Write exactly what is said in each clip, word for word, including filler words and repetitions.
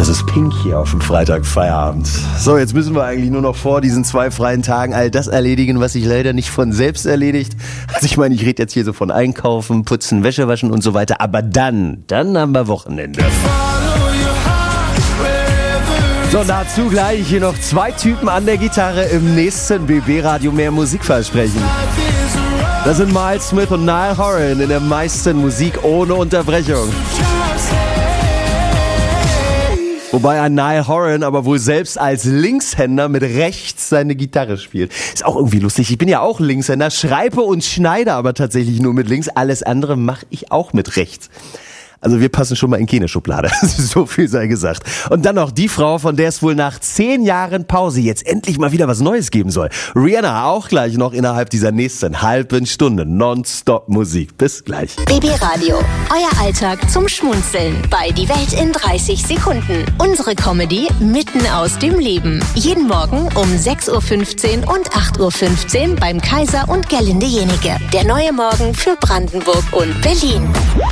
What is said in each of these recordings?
Das ist Pink hier auf dem Freitagfeierabend. So, jetzt müssen wir eigentlich nur noch vor diesen zwei freien Tagen all das erledigen, was sich leider nicht von selbst erledigt. Also ich meine, ich rede jetzt hier so von Einkaufen, Putzen, Wäsche waschen und so weiter. Aber dann, dann haben wir Wochenende. So, dazu gleich hier noch zwei Typen an der Gitarre im nächsten B B-Radio mehr Musik versprechen. Das sind Miles Smith und Niall Horan in der meisten Musik ohne Unterbrechung. Wobei ein Niall Horan aber wohl selbst als Linkshänder mit rechts seine Gitarre spielt. Ist auch irgendwie lustig. Ich bin ja auch Linkshänder, schreibe und schneide aber tatsächlich nur mit links. Alles andere mache ich auch mit rechts. Also wir passen schon mal in keine Schublade. So viel sei gesagt. Und dann noch die Frau, von der es wohl nach zehn Jahren Pause jetzt endlich mal wieder was Neues geben soll. Rihanna auch gleich noch innerhalb dieser nächsten halben Stunde. Nonstop Musik. Bis gleich. B B Radio. Euer Alltag zum Schmunzeln. Bei Die Welt in dreißig Sekunden. Unsere Comedy mitten aus dem Leben. Jeden Morgen um sechs Uhr fünfzehn und acht Uhr fünfzehn beim Kaiser und Gerlinde Jenike. Der neue Morgen für Brandenburg und Berlin.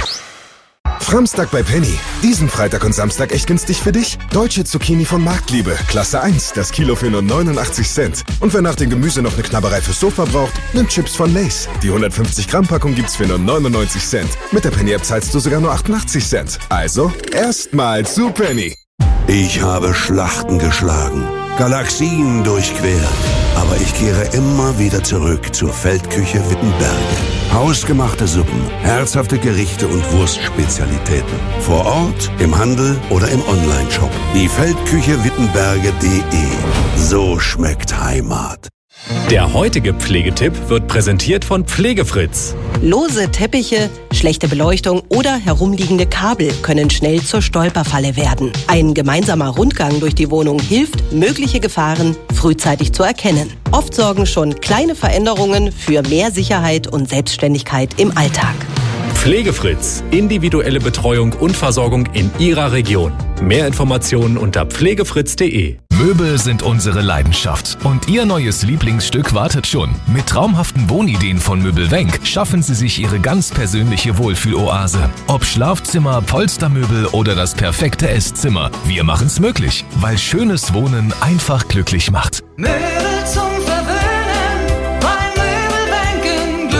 Framstag bei Penny. Diesen Freitag und Samstag echt günstig für dich. Deutsche Zucchini von Marktliebe. Klasse eins. Das Kilo für nur neunundachtzig Cent. Und wer nach dem Gemüse noch eine Knabberei fürs Sofa braucht, nimmt Chips von Lay's. Die hundertfünfzig Gramm Packung gibt's für nur neunundneunzig Cent. Mit der Penny-App zahlst du sogar nur achtundachtzig Cent. Also, erstmal zu Penny. Ich habe Schlachten geschlagen, Galaxien durchquert. Aber ich kehre immer wieder zurück zur Feldküche Wittenberge. Hausgemachte Suppen, herzhafte Gerichte und Wurstspezialitäten. Vor Ort, im Handel oder im Onlineshop. Die Feldküche Wittenberge punkt de. So schmeckt Heimat. Der heutige Pflegetipp wird präsentiert von Pflegefritz. Lose Teppiche, schlechte Beleuchtung oder herumliegende Kabel können schnell zur Stolperfalle werden. Ein gemeinsamer Rundgang durch die Wohnung hilft, mögliche Gefahren frühzeitig zu erkennen. Oft sorgen schon kleine Veränderungen für mehr Sicherheit und Selbstständigkeit im Alltag. Pflegefritz. Individuelle Betreuung und Versorgung in Ihrer Region. Mehr Informationen unter pflegefritz punkt de. Möbel sind unsere Leidenschaft und Ihr neues Lieblingsstück wartet schon. Mit traumhaften Wohnideen von Möbelwenk schaffen Sie sich Ihre ganz persönliche Wohlfühloase. Ob Schlafzimmer, Polstermöbel oder das perfekte Esszimmer. Wir machen's möglich, weil schönes Wohnen einfach glücklich macht. Möbel zum Verwöhnen, bei Möbelwenk in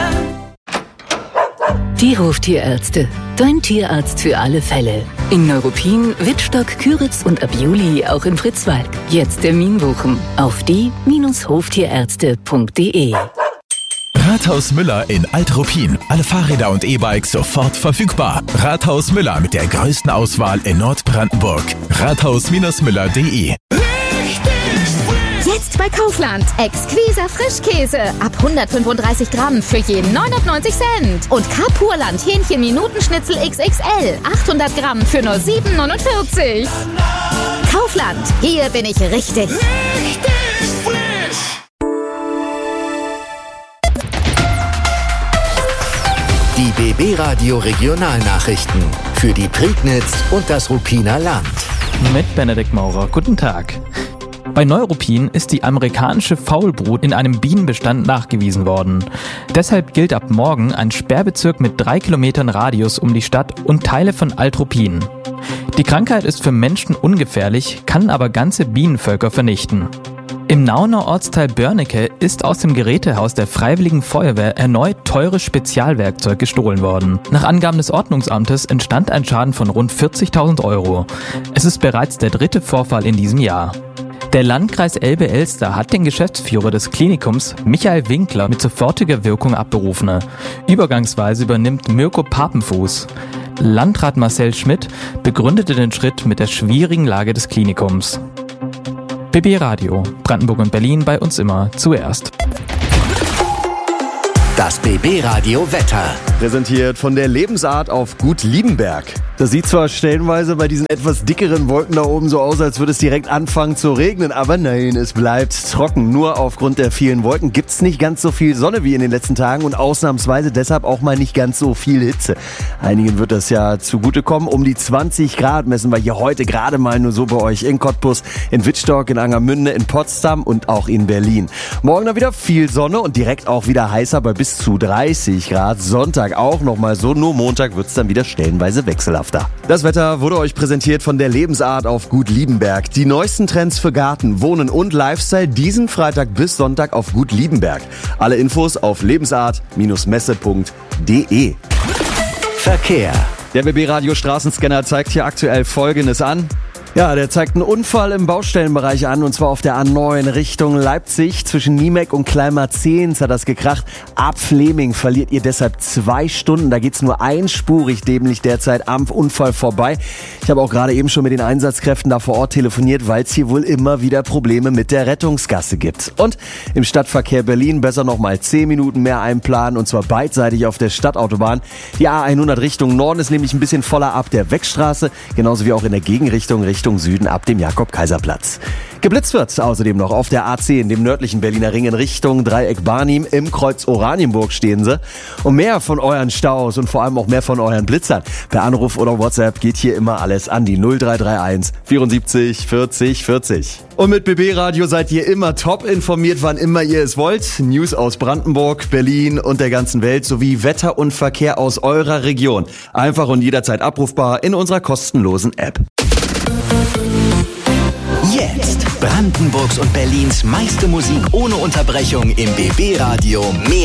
Glühwein. Die Hoftierärzte. Dein Tierarzt für alle Fälle. In Neuruppin, Wittstock, Küritz und ab Juli auch in Fritzwalk. Jetzt Termin buchen auf die Hoftierärzte punkt de. Rathaus Müller in Alt-Ruppin. Alle Fahrräder und E-Bikes sofort verfügbar. Rathaus Müller mit der größten Auswahl in Nordbrandenburg. rathaus Müller punkt de. Jetzt bei Kaufland. Exquiser Frischkäse. Ab hundertfünfunddreißig Gramm für jeden neunundneunzig Cent. Und Carpurland Hähnchen Minutenschnitzel X X L. achthundert Gramm für nur sieben neunundvierzig. Kaufland. Hier bin ich richtig. Richtig frisch. Die B B-Radio Regionalnachrichten für die Prignitz und das Ruppiner Land. Mit Benedikt Maurer. Guten Tag. Bei Neuruppin ist die amerikanische Faulbrut in einem Bienenbestand nachgewiesen worden. Deshalb gilt ab morgen ein Sperrbezirk mit drei Kilometern Radius um die Stadt und Teile von Alt-Ruppin. Die Krankheit ist für Menschen ungefährlich, kann aber ganze Bienenvölker vernichten. Im Nauener Ortsteil Börnecke ist aus dem Gerätehaus der Freiwilligen Feuerwehr erneut teures Spezialwerkzeug gestohlen worden. Nach Angaben des Ordnungsamtes entstand ein Schaden von rund vierzigtausend Euro. Es ist bereits der dritte Vorfall in diesem Jahr. Der Landkreis Elbe-Elster hat den Geschäftsführer des Klinikums, Michael Winkler, mit sofortiger Wirkung abberufen. Übergangsweise übernimmt Mirko Papenfuß. Landrat Marcel Schmidt begründete den Schritt mit der schwierigen Lage des Klinikums. B B Radio, Brandenburg und Berlin, bei uns immer zuerst. Das B B-Radio Wetter. Präsentiert von der Lebensart auf Gut Liebenberg. Das sieht zwar stellenweise bei diesen etwas dickeren Wolken da oben so aus, als würde es direkt anfangen zu regnen, aber nein, es bleibt trocken. Nur aufgrund der vielen Wolken gibt's nicht ganz so viel Sonne wie in den letzten Tagen und ausnahmsweise deshalb auch mal nicht ganz so viel Hitze. Einigen wird das ja zugutekommen. Um die zwanzig Grad messen wir hier heute gerade mal nur so bei euch in Cottbus, in Wittstock, in Angermünde, in Potsdam und auch in Berlin. Morgen dann wieder viel Sonne und direkt auch wieder heißer bei bis zu dreißig Grad. Sonntag auch nochmal so, nur Montag wird's dann wieder stellenweise wechselhaft. Botschafter. Das Wetter wurde euch präsentiert von der Lebensart auf Gut Liebenberg. Die neuesten Trends für Garten, Wohnen und Lifestyle diesen Freitag bis Sonntag auf Gut Liebenberg. Alle Infos auf lebensart Messe punkt de. Verkehr. Der B B-Radio Straßenscanner zeigt hier aktuell Folgendes an. Ja, der zeigt einen Unfall im Baustellenbereich an, und zwar auf der A neun Richtung Leipzig. Zwischen Niemek und Kleinmarzehns hat das gekracht. Ab Fleming verliert ihr deshalb zwei Stunden. Da geht's nur einspurig dämlich derzeit am Unfall vorbei. Ich habe auch gerade eben schon mit den Einsatzkräften da vor Ort telefoniert, weil es hier wohl immer wieder Probleme mit der Rettungsgasse gibt. Und im Stadtverkehr Berlin besser noch mal zehn Minuten mehr einplanen, und zwar beidseitig auf der Stadtautobahn. Die A hundert Richtung Norden ist nämlich ein bisschen voller ab der Wegstraße, genauso wie auch in der Gegenrichtung Richtung Süden ab dem Jakob-Kaiser-Platz. Geblitzt wird außerdem noch auf der A zehn, dem nördlichen Berliner Ring in Richtung Dreieck Barnim. Im Kreuz Oranienburg stehen sie. Und mehr von euren Staus und vor allem auch mehr von euren Blitzern per Anruf oder WhatsApp geht hier immer alles an die null drei drei eins vierundsiebzig vierzig vierzig. Und mit B B-Radio seid ihr immer top informiert, wann immer ihr es wollt. News aus Brandenburg, Berlin und der ganzen Welt sowie Wetter und Verkehr aus eurer Region. Einfach und jederzeit abrufbar in unserer kostenlosen App. Jetzt Brandenburgs und Berlins meiste Musik ohne Unterbrechung im B B-Radio. Mehr